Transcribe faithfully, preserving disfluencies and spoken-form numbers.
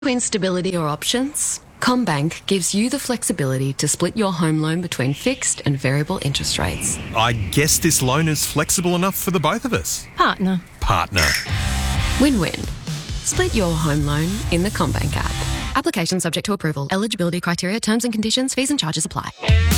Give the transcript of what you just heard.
Between stability or options, CommBank gives you the flexibility to split your home loan between fixed and variable interest rates. I guess this loan is flexible enough for the both of us. Partner. Partner. Win-win. Split your home loan in the CommBank app. Application subject to approval. Eligibility criteria, terms and conditions, fees and charges apply.